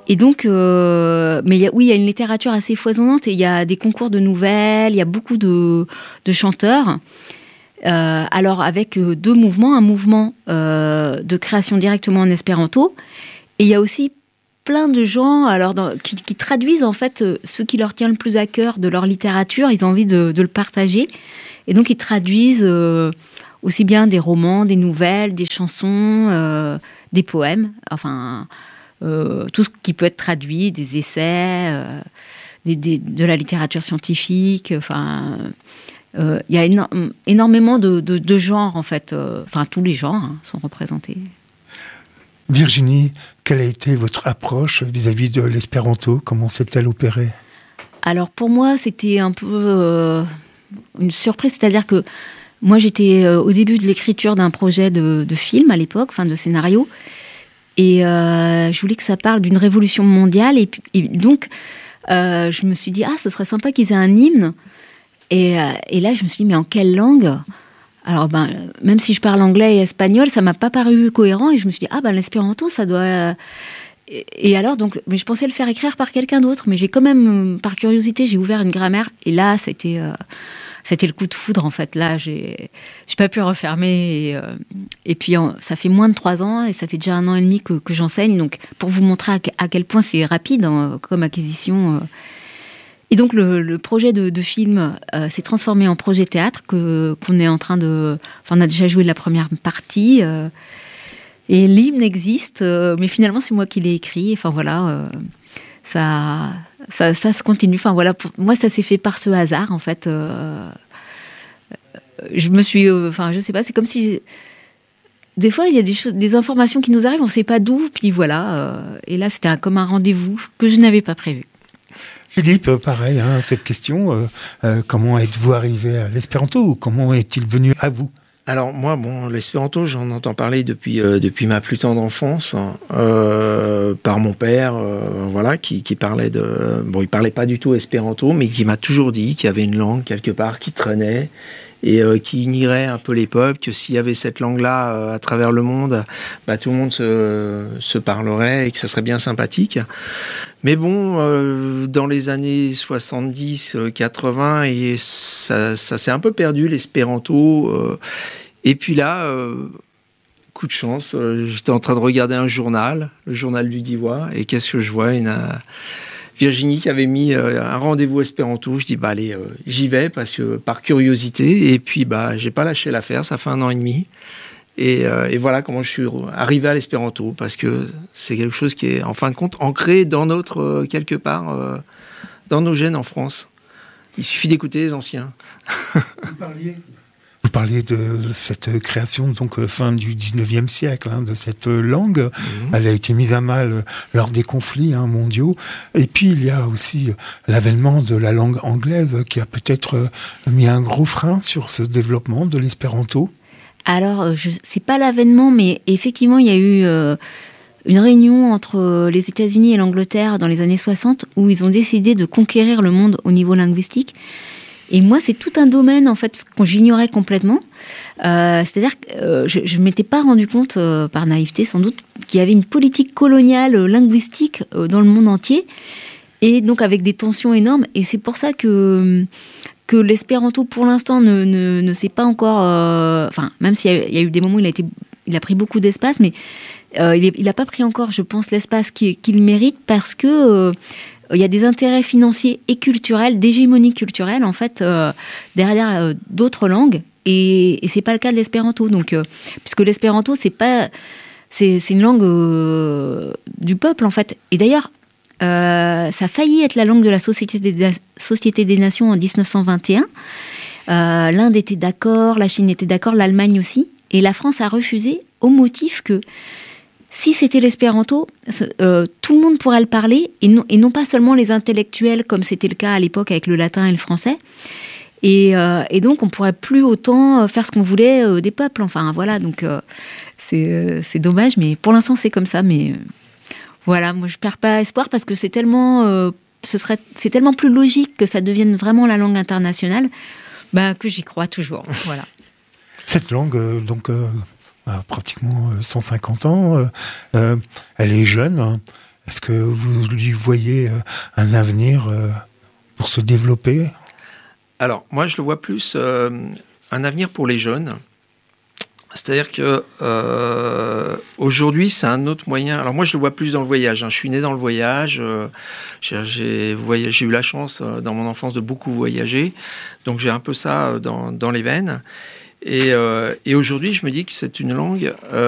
Et donc, mais il y a une littérature assez foisonnante et il y a des concours de nouvelles, il y a beaucoup de chanteurs. Alors avec deux mouvements, un mouvement de création directement en espéranto, et il y a aussi plein de gens qui traduisent en fait ce qui leur tient le plus à cœur de leur littérature. Ils ont envie de le partager, et donc ils traduisent aussi bien des romans, des nouvelles, des chansons, des poèmes, enfin tout ce qui peut être traduit, des essais, de la littérature scientifique, enfin. Il y a énormément de genres, en fait. Enfin, tous les genres sont représentés. Virginie, quelle a été votre approche vis-à-vis de l'espéranto ? Comment s'est-elle opérée ? Alors, pour moi, c'était un peu une surprise. C'est-à-dire que moi, j'étais au début de l'écriture d'un projet de film à l'époque, de scénario. Et je voulais que ça parle d'une révolution mondiale. Et donc, je me suis dit, ce serait sympa qu'ils aient un hymne. Et là, je me suis dit, mais en quelle langue ? Alors, même si je parle anglais et espagnol, ça m'a pas paru cohérent. Et je me suis dit, l'espéranto, ça doit... Et alors, donc, mais je pensais le faire écrire par quelqu'un d'autre. Mais j'ai quand même, par curiosité, j'ai ouvert une grammaire. Et là, c'était le coup de foudre, en fait. Là, j'ai pas pu refermer. Et puis, ça fait moins de 3 ans. Et ça fait déjà 1 an et demi que j'enseigne. Donc, pour vous montrer à quel point c'est rapide comme acquisition... Et donc le projet de film s'est transformé en projet théâtre qu'on est en train de... Enfin, on a déjà joué la première partie et l'hymne existe, mais finalement c'est moi qui l'ai écrit. Enfin voilà, ça se continue. Enfin voilà, pour moi ça s'est fait par ce hasard en fait. Je me suis... je sais pas, c'est comme si... Des fois, il y a des informations qui nous arrivent, on ne sait pas d'où, puis voilà. Et là, c'était comme un rendez-vous que je n'avais pas prévu. Philippe, pareil, cette question, comment êtes-vous arrivé à l'espéranto ou comment est-il venu à vous ? Alors moi, l'espéranto, j'en entends parler depuis ma plus tendre enfance, par mon père, qui parlait de... Bon, il parlait pas du tout espéranto, mais qui m'a toujours dit qu'il y avait une langue quelque part qui traînait et qui unirait un peu les peuples, que s'il y avait cette langue-là à travers le monde, tout le monde se parlerait et que ça serait bien sympathique. Mais bon, dans les années 70, 80, et ça s'est un peu perdu, l'espéranto. Et puis là, coup de chance, j'étais en train de regarder un journal, le journal du Diois, et qu'est-ce que je vois ? Virginie qui avait mis un rendez-vous espéranto. Je dis, allez, j'y vais, parce que par curiosité. Et puis, j'ai pas lâché l'affaire, ça fait 1 an et demi. Et voilà comment je suis arrivé à l'espéranto, parce que c'est quelque chose qui est, en fin de compte, ancré dans notre, quelque part, dans nos gènes en France. Il suffit d'écouter les anciens. Vous parliez de cette création, donc fin du 19e siècle, de cette langue. Mmh. Elle a été mise à mal lors des conflits mondiaux. Et puis, il y a aussi l'avènement de la langue anglaise qui a peut-être mis un gros frein sur ce développement de l'espéranto. Alors, c'est pas l'avènement, mais effectivement, il y a eu une réunion entre les États-Unis et l'Angleterre dans les années 60 où ils ont décidé de conquérir le monde au niveau linguistique. Et moi, c'est tout un domaine, en fait, que j'ignorais complètement. C'est-à-dire que je ne m'étais pas rendu compte, par naïveté sans doute, qu'il y avait une politique coloniale linguistique dans le monde entier, et donc avec des tensions énormes. Et c'est pour ça que l'espéranto, pour l'instant, ne s'est pas encore... même s'il y a eu des moments où il a pris beaucoup d'espace, mais il n'a pas pris encore, je pense, l'espace qu'il mérite, parce que... il y a des intérêts financiers et culturels, d'hégémonie culturelle, en fait, derrière d'autres langues. Et c'est pas le cas de l'espéranto. Donc, puisque l'espéranto, c'est une langue du peuple, en fait. Et d'ailleurs, ça a failli être la langue de la Société des Nations en 1921. L'Inde était d'accord, la Chine était d'accord, l'Allemagne aussi. Et la France a refusé au motif que si c'était l'espéranto, tout le monde pourrait le parler, et non pas seulement les intellectuels, comme c'était le cas à l'époque avec le latin et le français. Et donc, on pourrait plus autant faire ce qu'on voulait des peuples. Enfin, voilà, donc c'est dommage, mais pour l'instant, c'est comme ça. Mais voilà, moi, je perds pas espoir, parce que c'est tellement plus logique que ça devienne vraiment la langue internationale, que j'y crois toujours. Voilà. Cette langue, pratiquement 150 ans, elle est jeune, Est-ce que vous lui voyez un avenir pour se développer? Alors, moi, je le vois plus un avenir pour les jeunes. C'est-à-dire que aujourd'hui, c'est un autre moyen. Alors moi, je le vois plus dans le voyage. Je suis né dans le voyage. J'ai eu la chance dans mon enfance de beaucoup voyager. Donc j'ai un peu ça dans les veines. Et aujourd'hui, je me dis que c'est une langue